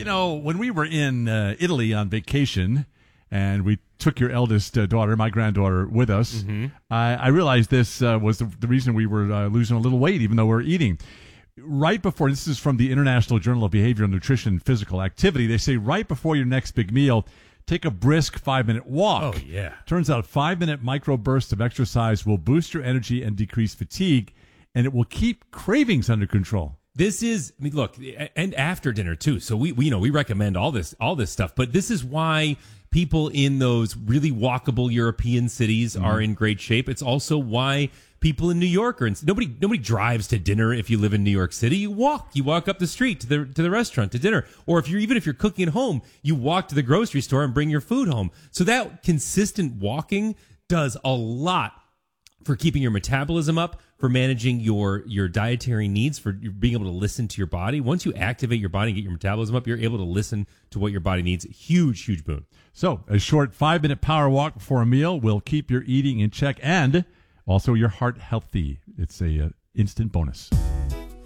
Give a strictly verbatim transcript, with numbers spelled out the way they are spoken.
You know, when we were in uh, Italy on vacation and we took your eldest uh, daughter, my granddaughter, with us, mm-hmm. I, I realized this uh, was the, the reason we were uh, losing a little weight, even though we we're eating. Right before, this is from the International Journal of Behavioral Nutrition and Physical Activity, they say right before your next big meal, take a brisk five-minute walk. Oh, yeah. Turns out five-minute micro-bursts of exercise will boost your energy and decrease fatigue, and it will keep cravings under control. This is, I mean, look, and after dinner too. So we, we, you know, we recommend all this, all this stuff. But this is why people in those really walkable European cities mm-hmm. are in great shape. It's also why people in New York are in, nobody, nobody drives to dinner. If you live in New York City, you walk, you walk up the street to the, to the restaurant to dinner. Or if you're, even if you're cooking at home, you walk to the grocery store and bring your food home. So that consistent walking does a lot for keeping your metabolism up, for managing your, your dietary needs, for being able to listen to your body. Once you activate your body and get your metabolism up, you're able to listen to what your body needs. Huge, huge boon. So a short five-minute power walk before a meal will keep your eating in check and also your heart healthy. It's a uh, instant bonus.